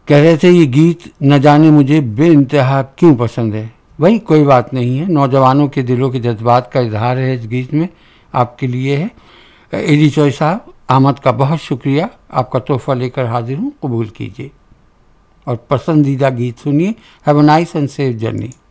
कह रहे थे ये गीत न जाने मुझे बेइंतहा क्यों पसंद है। वही कोई बात नहीं है, नौजवानों के दिलों के जज्बात का इजहार है इस गीत में, आपके लिए है। एडी चॉय साहब, अहमद का बहुत शुक्रिया, आपका तोहफा लेकर हाजिर हूँ, कबूल कीजिए और पसंदीदा गीत सुनिए। Have a nice and safe journey.